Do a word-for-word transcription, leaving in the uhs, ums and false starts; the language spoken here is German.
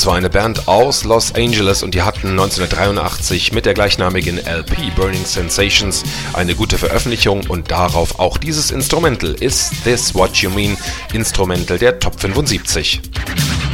Das war eine Band aus Los Angeles und die hatten neunzehnhundertdreiundachtzig mit der gleichnamigen L P Burning Sensations eine gute Veröffentlichung und darauf auch dieses Instrumental Is This What You Mean, Instrumental der Top fünfundsiebzig.